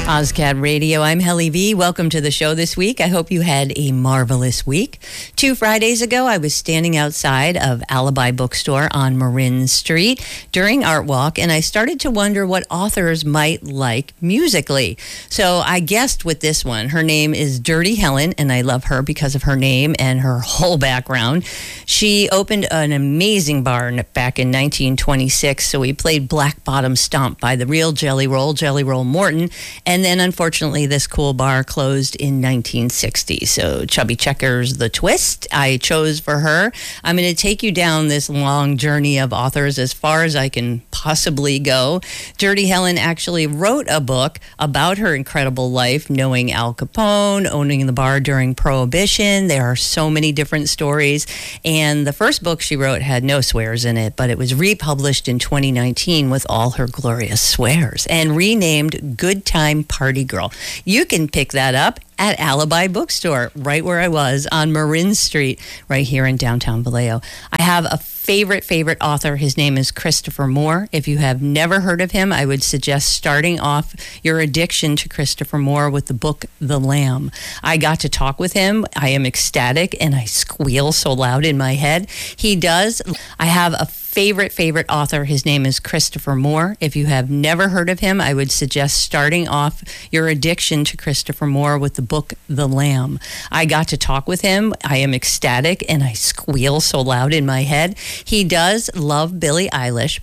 Ozcat Radio, I'm Helly V. Welcome to the show this week. I hope you had a marvelous week. 2 Fridays ago, I was standing outside of Alibi Bookstore on Marin Street during Art Walk, and I started to wonder what authors might like musically. So I guessed with this one. Her name is Dirty Helen, and I love her because of her name and her whole background. She opened an amazing bar back in 1926, so we played Black Bottom Stomp by the real Jelly Roll Morton, and then, unfortunately, this cool bar closed in 1960. So Chubby Checkers, The Twist, I chose for her. I'm going to take you down this long journey of authors as far as I can possibly go. Dirty Helen actually wrote a book about her incredible life, knowing Al Capone, owning the bar during Prohibition. There are so many different stories. And the first book she wrote had no swears in it, but it was republished in 2019 with all her glorious swears and renamed Good Time Party Girl. You can pick that up at Alibi Bookstore, right where I was on Marin Street, right here in downtown Vallejo. I have a favorite author. His name is Christopher Moore. If you have never heard of him, I would suggest starting off your addiction to Christopher Moore with the book The Lamb. I got to talk with him. I am ecstatic, and I squeal so loud in my head. I have a favorite author. His name is Christopher Moore. If you have never heard of him, I would suggest starting off your addiction to Christopher Moore with the book The Lamb. I got to talk with him. I am ecstatic, and I squeal so loud in my head. He does love Billie Eilish,